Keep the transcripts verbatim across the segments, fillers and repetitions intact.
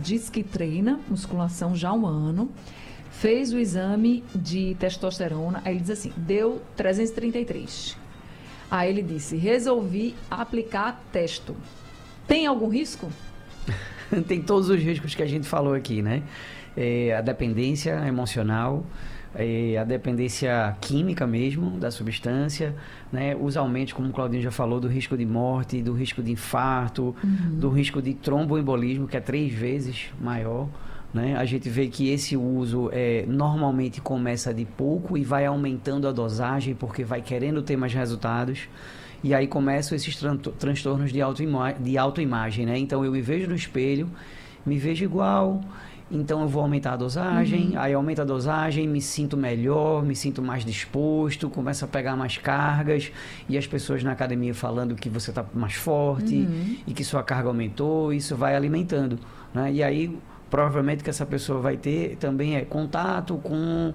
diz que treina musculação já há um ano, fez o exame de testosterona, aí ele diz assim, deu trezentos e trinta e três. Aí ele disse, resolvi aplicar testo. Tem algum risco? Tem todos os riscos que a gente falou aqui, né? É, a dependência emocional, é, a dependência química mesmo da substância, né? Os aumentos, como o Claudinho já falou, do risco de morte, do risco de infarto, uhum. do risco de tromboembolismo, que é três vezes maior. Né? A gente vê que esse uso é, normalmente começa de pouco e vai aumentando a dosagem porque vai querendo ter mais resultados. E aí começam esses tran- transtornos de, autoima- de autoimagem, né? Então eu me vejo no espelho, me vejo igual, então eu vou aumentar a dosagem, uhum. aí aumenta a dosagem, me sinto melhor, me sinto mais disposto, começo a pegar mais cargas, e as pessoas na academia falando que você está mais forte uhum. e que sua carga aumentou, isso vai alimentando, né? E aí provavelmente que essa pessoa vai ter também é contato com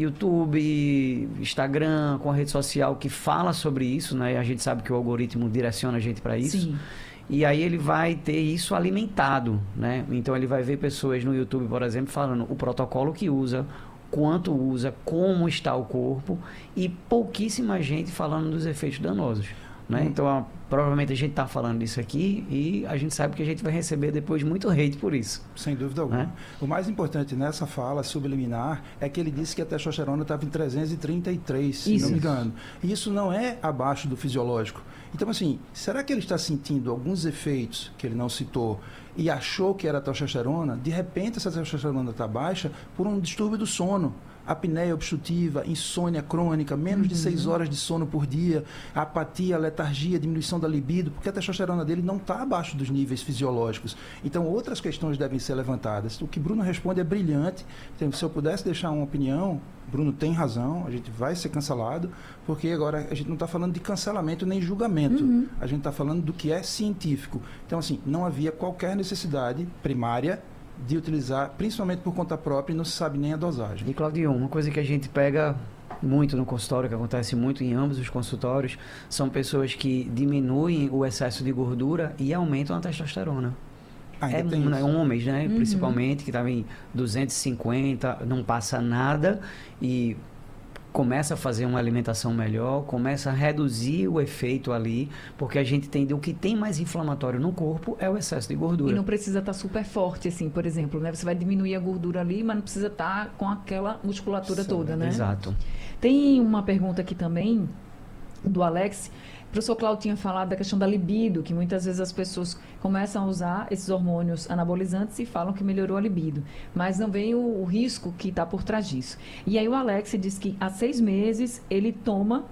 YouTube, Instagram, com a rede social que fala sobre isso, né? A gente sabe que o algoritmo direciona a gente para isso. Sim. E aí ele vai ter isso alimentado, né? Então ele vai ver pessoas no YouTube, por exemplo, falando o protocolo que usa, quanto usa, como está o corpo, e pouquíssima gente falando dos efeitos danosos. Né? Hum. Então, provavelmente a gente está falando disso aqui e a gente sabe que a gente vai receber depois muito hate por isso. Sem dúvida alguma. Né? O mais importante nessa fala subliminar é que ele disse que a testosterona estava em trezentos e trinta e três, se isso. não me engano. E isso não é abaixo do fisiológico. Então, assim, será que ele está sentindo alguns efeitos que ele não citou e achou que era testosterona? De repente, essa testosterona está baixa por um distúrbio do sono. Apneia obstrutiva, insônia crônica, menos uhum. de seis horas de sono por dia, apatia, letargia, diminuição da libido, porque a testosterona dele não está abaixo dos níveis fisiológicos. Então, outras questões devem ser levantadas. O que Bruno responde é brilhante. Então, se eu pudesse deixar uma opinião, Bruno tem razão, a gente vai ser cancelado, porque agora a gente não está falando de cancelamento nem julgamento. Uhum. A gente está falando do que é científico. Então, assim, não havia qualquer necessidade primária de utilizar, principalmente por conta própria, e não se sabe nem a dosagem. E, Claudio, uma coisa que a gente pega muito no consultório, que acontece muito em ambos os consultórios, são pessoas que diminuem o excesso de gordura e aumentam a testosterona. Ah, é, né, homens, né, uhum. principalmente, que estavam em duzentos e cinquenta, não passa nada e começa a fazer uma alimentação melhor, começa a reduzir o efeito ali, porque a gente entende o que tem mais inflamatório no corpo é o excesso de gordura. E não precisa estar super forte, assim, por exemplo, né? Você vai diminuir a gordura ali, mas não precisa estar com aquela musculatura Sim, toda, né? Exato. Tem uma pergunta aqui também, do Alex. O professor Cláudio tinha falado da questão da libido, que muitas vezes as pessoas começam a usar esses hormônios anabolizantes e falam que melhorou a libido, mas não vem o, o risco que está por trás disso. E aí o Alex diz que há seis meses ele toma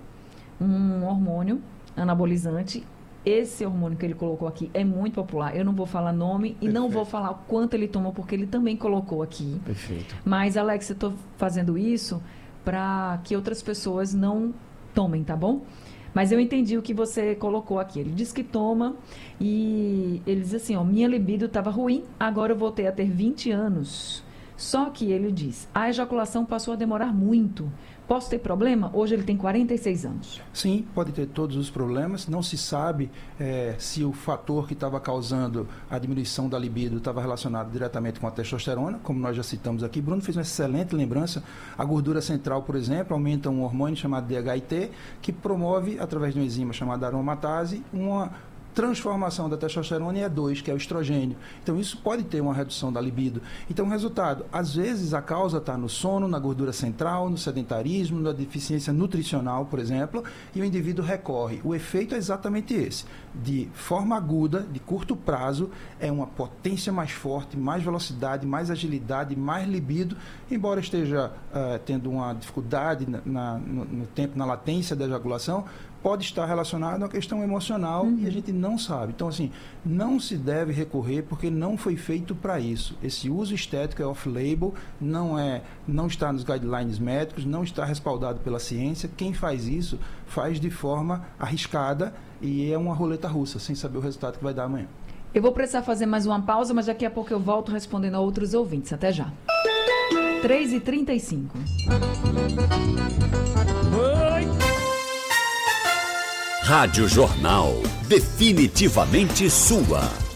um hormônio anabolizante. Esse hormônio que ele colocou aqui é muito popular. Eu não vou falar nome e Perfeito. Não vou falar o quanto ele toma, porque ele também colocou aqui. Perfeito. Mas, Alex, eu estou fazendo isso para que outras pessoas não tomem, tá bom? Mas eu entendi o que você colocou aqui. Ele diz que toma e ele diz assim, ó, minha libido estava ruim, agora eu voltei a ter vinte anos. Só que ele diz, a ejaculação passou a demorar muito. Posso ter problema? Hoje ele tem quarenta e seis anos. Sim, pode ter todos os problemas. Não se sabe é, se o fator que estava causando a diminuição da libido estava relacionado diretamente com a testosterona, como nós já citamos aqui. Bruno fez uma excelente lembrança. A gordura central, por exemplo, aumenta um hormônio chamado D H T, que promove, através de uma enzima chamada aromatase, uma transformação da testosterona em E dois, que é o estrogênio. Então, isso pode ter uma redução da libido. Então, o resultado, às vezes a causa está no sono, na gordura central, no sedentarismo, na deficiência nutricional, por exemplo, e o indivíduo recorre. O efeito é exatamente esse. De forma aguda, de curto prazo, é uma potência mais forte, mais velocidade, mais agilidade, mais libido, embora esteja uh, tendo uma dificuldade na, na, no, no tempo, na latência da ejaculação, pode estar relacionado a uma questão emocional uhum. e a gente não sabe. Então, assim, não se deve recorrer porque não foi feito para isso. Esse uso estético é off-label, não, é, não está nos guidelines médicos, não está respaldado pela ciência. Quem faz isso, faz de forma arriscada e é uma roleta russa, sem saber o resultado que vai dar amanhã. Eu vou precisar fazer mais uma pausa, mas daqui a pouco eu volto respondendo a outros ouvintes. Até já. três e trinta e cinco. Rádio Jornal, definitivamente sua.